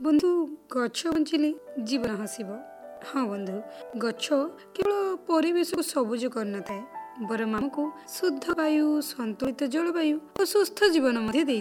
ବନ୍ଧୁ, ଗଛ ବଞ୍ଚିଲେ ଜୀବନ ହସିବ। ହଁ ବନ୍ଧୁ, ଗଛ କେବଳ ପରିବେଶକୁ ସବୁଜ କରିନଥାଏ, ବରଂ ଆମକୁ ଶୁଦ୍ଧ ବାୟୁ, ସନ୍ତୁଳିତ ଜଳବାୟୁ ଓ ସୁସ୍ଥ ଜୀବନ ମଧ୍ୟ ଦେଇଥାଏ।